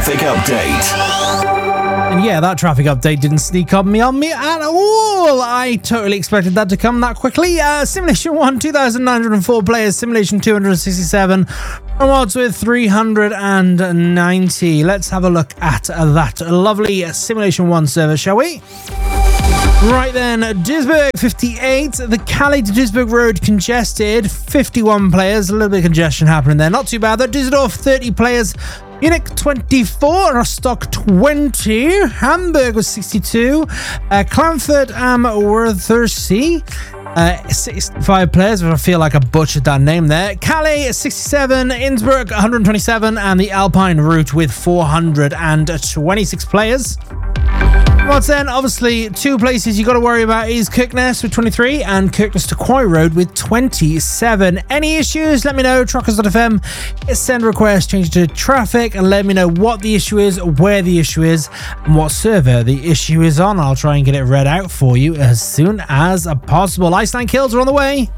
traffic update. And yeah, that traffic update didn't sneak up on me at all. I totally expected that to come that quickly. Simulation 1, 2,904 players. Simulation 267. Mods with 390. Let's have a look at that lovely Simulation 1 server, shall we? Right then, Duisburg 58, the Calais to Duisburg road congested, 51 players, a little bit of congestion happening there, not too bad though. Düsseldorf 30 players, Munich 24, Rostock 20, Hamburg was 62, Clanford am Worthersea, 65 players, but I feel like I butchered that name there. Calais 67, Innsbruck 127, and the Alpine route with 426 players. What's then? Obviously, two places you got to worry about is Kirkness with 23 and Kirkness to Quarry Road with 27. Any issues? Let me know. Truckers.fm. Send a request, change it to traffic, and let me know what the issue is, where the issue is, and what server the issue is on. I'll try and get it read out for you as soon as possible. Iceland kills are on the way.